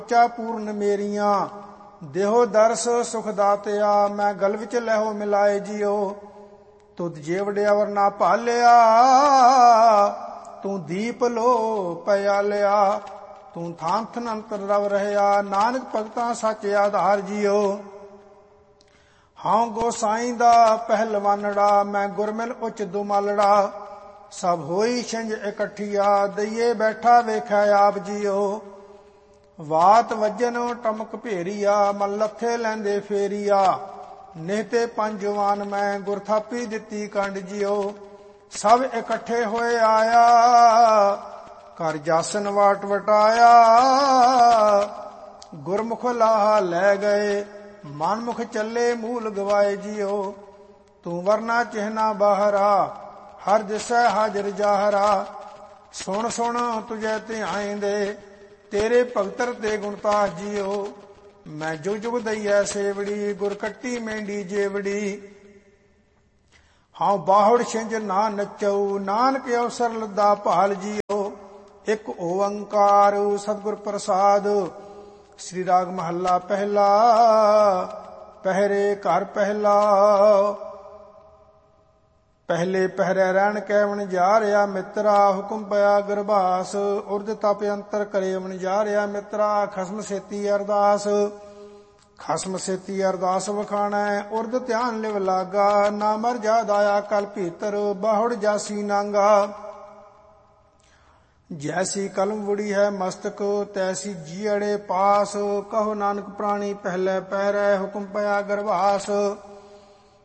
ਚਾ ਪੂਰਨ ਮੇਰੀਆਂ, ਦੇਹੋ ਦਰਸ ਸੁਖ ਦਾਤਿਆ, ਮੈਂ ਗਲ ਵਿੱਚ ਲਹੋ ਮਿਲਾਏ ਜਿਉ। ਤੁਧ ਜੇਵੜਿਆ ਵਰ ਨਾ ਭਾਲਿਆ, ਤੂੰ ਦੀਪ ਲੋ ਪਿਆਲਿਆ। ਤੂੰ ਥਾਨ ਥਨ ਅੰਤਰ ਰਵ ਰਹਿਆ, ਨਾਨਕ ਭਗਤਾਂ ਸੱਚ ਆਧਾਰ ਜਿਉ। ਹਾਂ ਗੋਸਾਈ ਦਾ ਪਹਿਲਵਾਨੜਾ, ਮੈਂ ਗੁਰਮਿਲ ਉੱਚ ਦੁਮਾਲੜਾ। ਸਭ ਹੋਈ ਛਿੰਝ ਇਕੱਠੀਆ, ਦਈਏ ਬੈਠਾ ਵੇਖਿਆ ਆਪ ਜਿਉ। ਵਾਤ ਵੱਜਨ ਟਮਕ ਭੇਰੀਆ, ਮਨ ਲੱਥੇ ਲੈਂਦੇ ਫੇਰੀਆ। ਨਿਹਤੇ ਪੰਜ ਜਵਾਨ ਮੈਂ, ਗੁਰ ਥਾਪੀ ਦਿੱਤੀ ਕੰਡ ਜਿਉ। ਸਭ ਇਕੱਠੇ ਹੋਏ ਆਇਆ, ਕਰ ਜਾਸਨ ਵਾਟ ਵਟਾਇਆ। ਗੁਰਮੁਖ ਲਾਹਾ ਲੈ ਗਏ, ਮਨਮੁਖ ਚੱਲੇ ਮੂਲ ਗਵਾਏ ਜਿਉ। ਤੂੰ ਵਰਨਾ ਚਿਹਨਾ ਬਾਹਰਾ, ਹਰ ਦਿਸੈ ਹਾਜ਼ਰ ਜਾਹਰਾ। ਸੁਣ ਸੁਣ ਤੁਝੇ ਧਿਆਇਂਦੇ, ਤੇਰੇ ਭਗਤਰ ਤੇ ਗੁਣਤਾ ਜਿਉ। ਮੈਂ ਜੁਗ ਜੁਗ ਦਈਐ ਸੇਵੜੀ, ਗੁਰ ਕੱਟੀ ਮੇਂਢੀ ਜੇਵੜੀ। ਹਾਂ ਬਾਹੁੜ ਛਿੰਝ ਨਾ ਨਚਉ, ਨਾਨਕ ਅਵਸਰ ਲੱਦਾ ਭਾਲ ਜਿਉ। ਇੱਕ ਓੰਕਾਰ ਸਤਿਗੁਰ ਪ੍ਰਸਾਦ। ਸ੍ਰੀ ਰਾਗ ਮਹੱਲਾ ਪਹਿਲਾ। ਪਹਿਰੇ ਘਰ ਪਹਿਲਾ। ਪਹਿਲੇ ਪਹਿਰੇ ਰਹਿਣ ਕੈ ਵਣਜਾਰਿਆ ਮਿੱਤਰਾ, ਹੁਕਮ ਪਿਆ ਗਰਭਾਸ। ਉਰਦ ਤਪ ਅੰਤਰ ਕਰੇ ਵਣਜਾਰਿਆ ਮਿੱਤਰਾ, ਖਸਮ ਸੇਤੀ ਅਰਦਾਸ। ਖਸਮ ਸੇਤੀ ਅਰਦਾਸ ਵਖਾਣੈ, ਉਰਦ ਧਿਆਨ ਲਿਵ ਲਾਗਾ। ਨਾ ਮਰ ਜਾਦ ਆਇਆ ਕਲ ਭੀਤਰ, ਬਾਹੁੜ ਜਾਸੀ ਨਾਂਗਾ। ਜੈਸੀ ਕਲਮ ਵੁੜੀ ਹੈ ਮਸਤਕ, ਤੈਸੀ ਜੀਅੜੇ ਪਾਸ। ਕਹੋ ਨਾਨਕ ਪ੍ਰਾਣੀ ਪਹਿਲੇ ਪਹਿਰੇ, ਹੁਕਮ ਪਿਆ ਗਰਭਾਸ।